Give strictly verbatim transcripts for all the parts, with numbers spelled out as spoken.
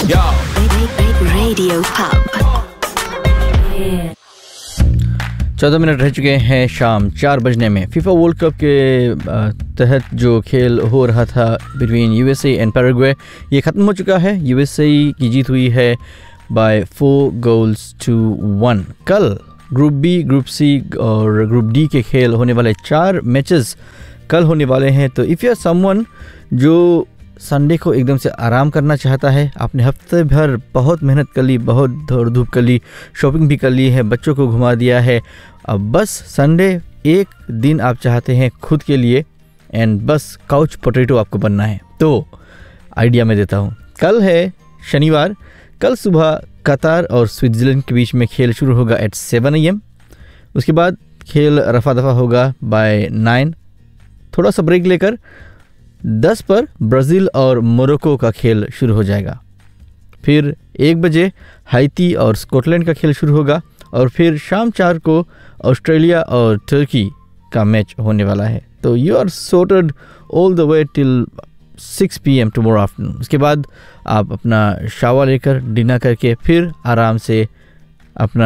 Radio Pub. चौदह minute रह चुके हैं शाम चार बजने में। फीफा वर्ल्ड कप के तहत जो खेल हो रहा था बिटवीन यूएसए एंड पैराग्वे, ये ख़त्म हो चुका है। यूएसए की जीत हुई है by four goals to one. कल ग्रुप बी, ग्रुप सी और ग्रुप डी के खेल होने वाले, चार मैचेस कल होने वाले हैं। तो इफ़ यू आर समवन जो संडे को एकदम से आराम करना चाहता है, आपने हफ्ते भर बहुत मेहनत कर ली, बहुत दौड़ धूप कर ली, शॉपिंग भी कर ली है, बच्चों को घुमा दिया है, अब बस संडे एक दिन आप चाहते हैं खुद के लिए एंड बस काउच पोटैटो आपको बनना है, तो आइडिया मैं देता हूँ। कल है शनिवार, कल सुबह कतार और स्विट्ज़रलैंड के बीच में खेल शुरू होगा एट सेवन ए एम। उसके बाद खेल रफा दफा होगा बाय नाइन। थोड़ा सा ब्रेक लेकर दस पर ब्राज़ील और मोरक्को का खेल शुरू हो जाएगा। फिर एक बजे हाइती और स्कॉटलैंड का खेल शुरू होगा और फिर शाम चार को ऑस्ट्रेलिया और टर्की का मैच होने वाला है। तो you are sorted all the way till six P M tomorrow afternoon. उसके बाद आप अपना शावर लेकर डिनर करके फिर आराम से अपना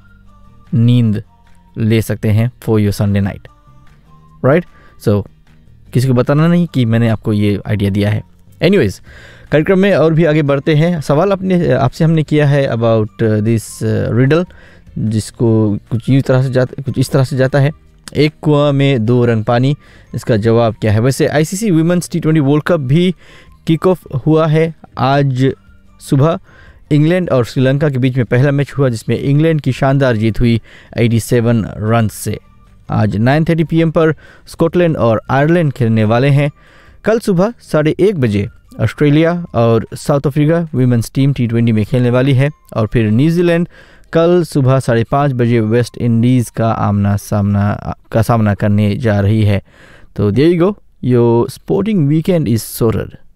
नींद ले सकते हैं for your Sunday night, right. सो किसी को बताना नहीं कि मैंने आपको ये आइडिया दिया है। एनीवेज, कार्यक्रम में और भी आगे बढ़ते हैं। सवाल अपने आपसे हमने किया है अबाउट दिस रिडल, जिसको कुछ यूँ तरह से जाता कुछ इस तरह से जाता है, एक कुआं में दो रंग पानी, इसका जवाब क्या है। वैसे ICC women's T twenty world cup भी किक ऑफ हुआ है आज सुबह। इंग्लैंड और श्रीलंका के बीच में पहला मैच हुआ, जिसमें इंग्लैंड की शानदार जीत हुई सत्तासी रन से। आज नाइन थर्टी पी एम पर स्कॉटलैंड और आयरलैंड खेलने वाले हैं। कल सुबह साढ़े एक बजे ऑस्ट्रेलिया और south Africa women's team T twenty में खेलने वाली है और फिर न्यूजीलैंड कल सुबह साढ़े पाँच बजे वेस्ट इंडीज़ का आमना सामना का सामना करने जा रही है। तो there you go, your sporting weekend is sorted.